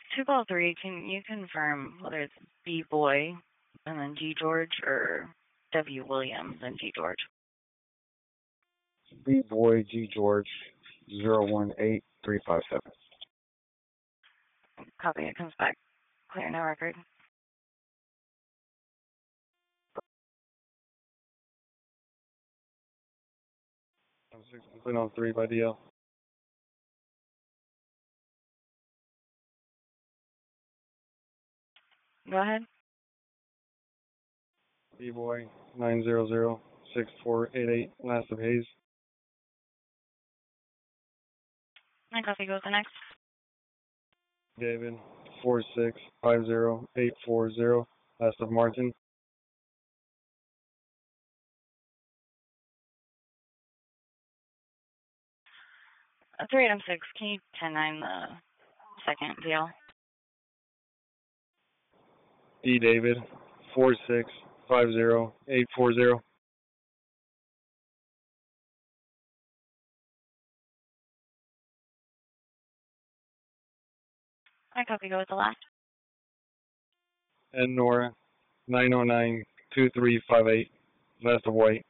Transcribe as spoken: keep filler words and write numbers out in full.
two call three, can you confirm whether it's B Boy and then G George or W Williams and G George? B Boy G George zero one eight three five seven. Copy, it comes back. Clear no record. six complaint on three by D L. Go ahead. B Boy nine zero zero six four eight eight, last of Hayes. And copy, goes the next. David four six five zero eight four zero, last of Martin. Uh, three item six, can you ten nine the second deal? D David four six five zero eight four zero. I copy, go with the last. And Nora nine oh nine two three five eight, last of White.